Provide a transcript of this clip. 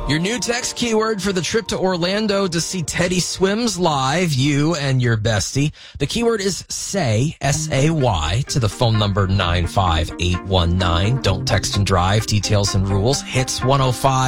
Your new text keyword for the trip to Orlando to see Teddy Swims live, you and your bestie. The keyword is SAY, S-A-Y, to the phone number 95819. Don't text and drive. Details and rules. Hits 105.